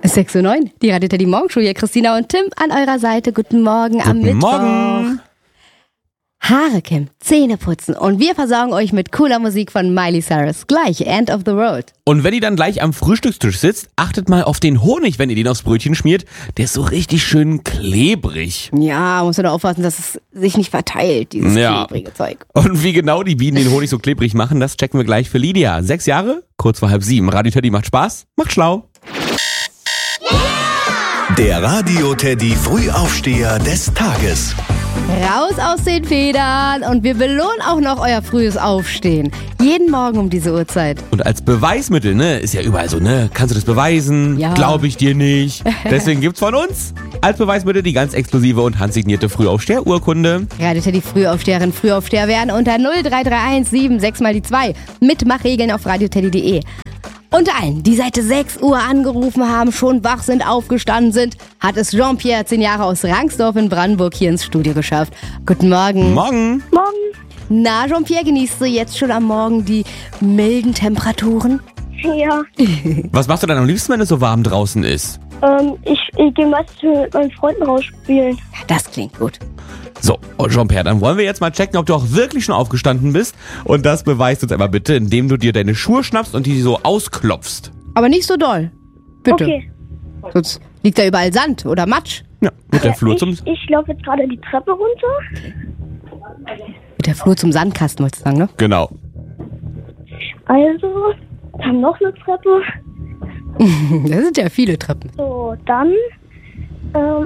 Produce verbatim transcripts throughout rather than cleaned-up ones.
Bis sechs Uhr neun, die Radio Teddy Morgenshow. Hier Christina und Tim an eurer Seite. Guten Morgen Guten am Mittwoch. Morgen. Haare kämmen, Zähne putzen und wir versorgen euch mit cooler Musik von Miley Cyrus. Gleich End of the Road. Und wenn ihr dann gleich am Frühstückstisch sitzt, achtet mal auf den Honig, wenn ihr den aufs Brötchen schmiert. Der ist so richtig schön klebrig. Ja, muss man doch aufpassen, dass es sich nicht verteilt, dieses Ja. klebrige Zeug. Und wie genau die Bienen den Honig so klebrig machen, das checken wir gleich für Lydia. Sechs Jahre, kurz vor halb sieben. Radio Teddy macht Spaß, macht schlau. Der Radio Teddy Frühaufsteher des Tages. Raus aus den Federn und wir belohnen auch noch euer frühes Aufstehen. Jeden Morgen um diese Uhrzeit. Und als Beweismittel, ne, ist ja überall so, ne, kannst du das beweisen? Ja. Glaube ich dir nicht. Deswegen gibt's von uns als Beweismittel die ganz exklusive und handsignierte Frühaufsteher-Urkunde. Morgen. Morgen. Na, Jean-Pierre, genießt du jetzt schon am Morgen die milden Temperaturen? Ja. Was machst du dann am liebsten, wenn es so warm draußen ist? Ähm, ich ich gehe meistens mit meinen Freunden rausspielen. Ja, das klingt gut. So, und Jean-Pierre, dann wollen wir jetzt mal checken, ob du auch wirklich schon aufgestanden bist. Und das beweist uns einmal bitte, indem du dir deine Schuhe schnappst und die so ausklopfst. Aber nicht so doll. Bitte. Okay. Sonst liegt da überall Sand oder Matsch. Ja, mit der Flur zum... Ich, ich laufe jetzt gerade die Treppe runter. Mit der Flur zum Sandkasten, wolltest du sagen, ne? Genau. Also, dann noch eine Treppe. Das sind ja viele Treppen. So, dann. Ähm,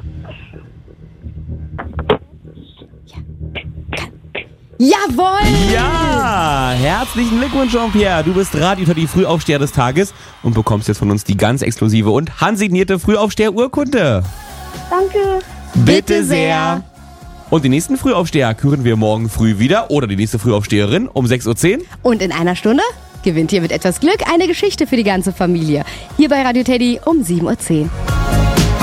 Jawohl! Ja, herzlichen Glückwunsch, Jean-Pierre. Du bist Radio Teddy Frühaufsteher des Tages und bekommst jetzt von uns die ganz exklusive und handsignierte Frühaufsteher-Urkunde. danke. Bitte sehr. Und den nächsten Frühaufsteher küren wir morgen früh wieder oder die nächste Frühaufsteherin um sechs Uhr zehn. Und in einer Stunde gewinnt ihr mit etwas Glück eine Geschichte für die ganze Familie. Hier bei Radio Teddy um sieben Uhr zehn.